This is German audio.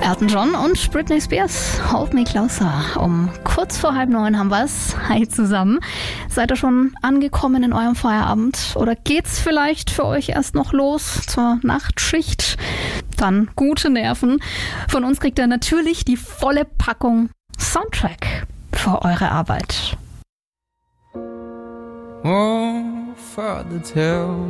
Elton John und Britney Spears, Hold Me Closer. Um kurz vor 8:30 haben wir's. Hi zusammen. Seid ihr schon angekommen in eurem Feierabend? Oder geht's vielleicht für euch erst noch los zur Nachtschicht? Dann gute Nerven. Von uns kriegt ihr natürlich die volle Packung Soundtrack für eure Arbeit. Oh, Father, tell